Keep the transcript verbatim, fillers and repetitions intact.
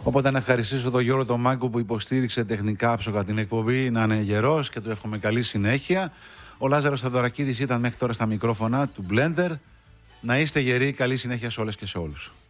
Οπότε να ευχαριστήσω τον Γιώργο τον Μάγκο που υποστήριξε τεχνικά άψογα την εκπομπή, να είναι γερός και του εύχομαι καλή συνέχεια. Ο Λάζαρος Θεοδωρακίδης ήταν μέχρι τώρα στα μικρόφωνα του Blender. Να είστε γεροί, καλή συνέχεια σε όλες και σε όλους.